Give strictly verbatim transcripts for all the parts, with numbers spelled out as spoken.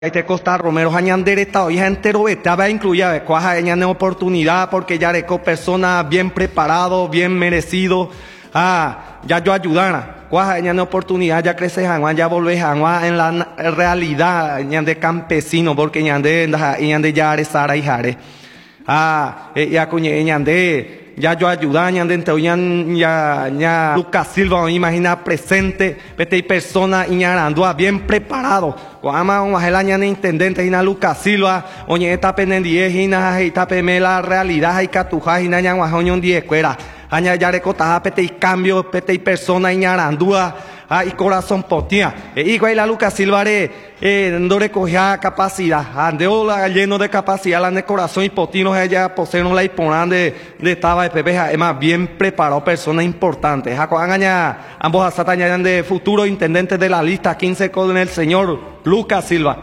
Este Costa Romero Jañandere está hoy entero estaba incluida cuaja de oportunidad porque ya reco persona bien preparado, bien merecido. Ah, ya yo ayudara. Cuaja de oportunidad ya crece Janguán, ya volvé Janguán en la realidad ñande campesino porque ñande ñande ya aresara y jare. Ah, ya cuñe ñande ya yo ayuda ñande ente ya ya Lucas Silva imagina presente, vete y persona iñarandua bien preparado. Ama un majela ñane intendente ina Lucas Silva, oñe esta penendie ina esta pemela realidad hay catuja ina ñan guajoño un diescuera. Aña ya recotaja pete y cambio, pete y persona iñarandua. Ah, y corazón potía. E igual la Lucas Silva eh, no recogía capacidad. Andeo la lleno de capacidad, la de corazón y potino ella poseyeron la hiponan de, de estaba de pepeja. Es más bien preparado, persona importante. Jacobaña, ambos asatañan de futuro intendente de la lista quince con el señor Lucas Silva.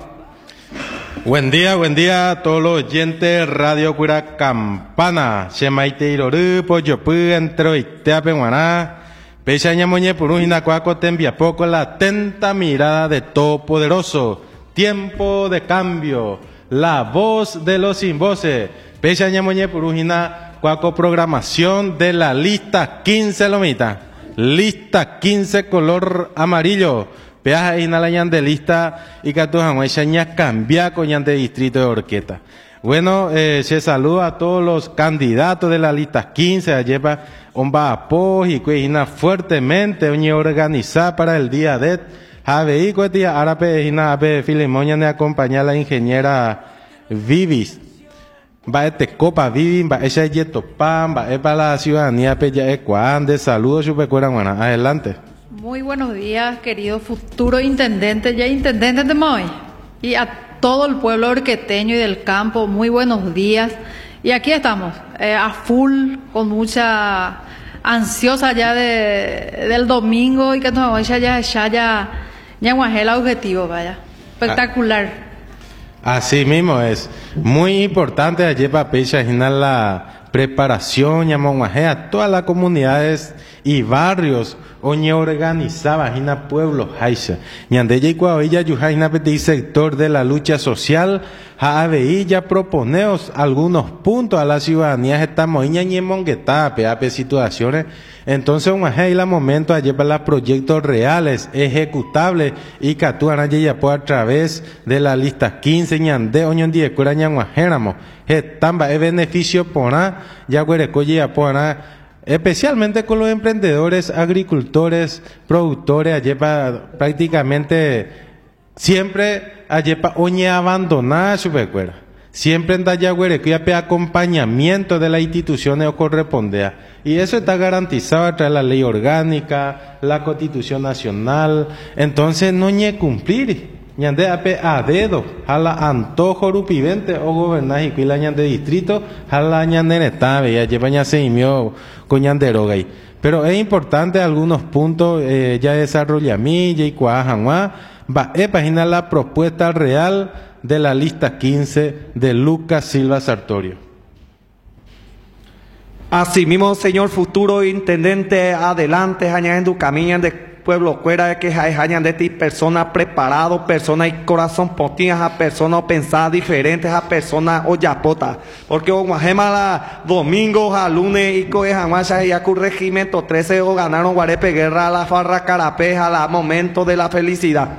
Buen día, buen día a todos los oyentes Radio Cura Campana. Shemaite Iroru, Poyopu, Entro y Teapehuaná. Pechaña Moñe Purujina Cuaco Tembia Poco, la atenta mirada de Todopoderoso. Tiempo de cambio, la voz de los sin voces. Pechaña Moñe Purujina Cuaco programación de la lista quince lomita. Lista quince color amarillo. Peaja inalañan de lista y catujanguechaña cambia coñan de distrito de Orqueta. Bueno, eh, se saluda a todos los candidatos de la lista quince, ayepa omba apoyo y cuejina fuertemente oñe organizada para el día de Javeí cuetia árabe ina abe Filimoña ne acompaña a la ingeniera Vivis. Va este copa Vivi, va ella yeto pan, va para la ciudadanía peya ecuán de saludos chupecuera buena. Adelante. Muy buenos días, querido futuro intendente, ya intendente de Moy. Y a todo el pueblo orqueteño y del campo, muy buenos días. Y aquí estamos, eh, a full, con mucha ansiosa ya de, del domingo y que nos ya ya ya ya ya el objetivo, vaya. Espectacular. Así mismo es. Muy importante ayer para Pecha la preparación, a todas las comunidades y barrios oñe organizaba hina pueblo haisha ñandella y cuavilla yujaina peti sector de la lucha social ya proponeos algunos puntos a la ciudadanía estamos iña ñe mongueta peape situaciones entonces un la momento ayer para los proyectos reales ejecutables y catuana ya a través de la lista quince ñande oñon die cura ñanguajeramo etamba es beneficio pona ya guerecoye ya pona especialmente con los emprendedores, agricultores, productores, ayepa prácticamente siempre ayepa oñe abandonada su pecuera. Siempre en Dayaguerecuya pe acompañamiento de las instituciones o correspondea. Y eso está garantizado a través de la ley orgánica, la Constitución Nacional. Entonces no ñe cumplir. Ñande ape a dedo, jala antojo rupivente o gobernar y cuila ñande distrito, jala ñande netabe, ya lleva ña se imió con ñanderoga ahí. Pero es importante algunos puntos, eh, ya desarrolla mí, y cuajanguá, va a página la propuesta real de la lista quince de Lucas Silva Sartorio. Así mismo, señor futuro intendente, adelante, añadiendo camino de pueblo fuera de que hayan de ti personas preparadas, personas y corazón potías, a personas pensadas diferentes, a personas oyapota. Porque o la domingo, a lunes y coge jamás y acu regimiento trece o ganaron Guarepe guerra a la farra carapeja, a la momento de la felicidad.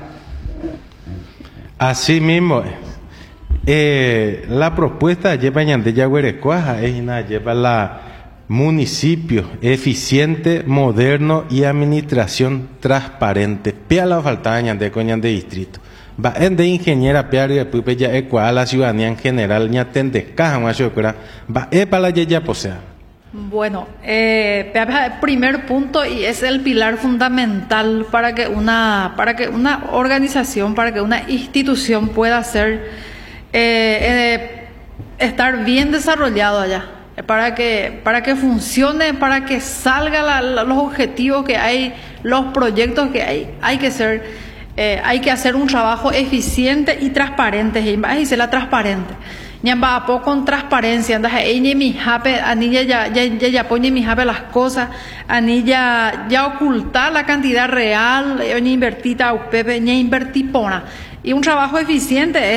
Así mismo, eh, la propuesta lleva de Yaguerecuaja, es una lleva la municipio eficiente, moderno y administración transparente. Pia la faltaña de coñan de distrito. Va en de ingeniera pia de pupe ya ecuá la ciudadanía en general ña tende caja macho cura. Va e para la ya posea. Bueno, eh, primer punto y es el pilar fundamental para que una para que una organización, para que una institución pueda ser eh, eh, estar bien desarrollado allá. Para que, para que funcione, para que salgan la, la, los objetivos que hay, los proyectos que hay, hay que ser, eh, hay que hacer un trabajo eficiente y transparente. Y se la transparente. Ñamba a poco con transparencia, anda ella mi jape, anilla ya ya ya ya pone mi jape las cosas, anilla ya ocultar la cantidad real, ni invertita a pepe, ni invertir pona. Y un trabajo eficiente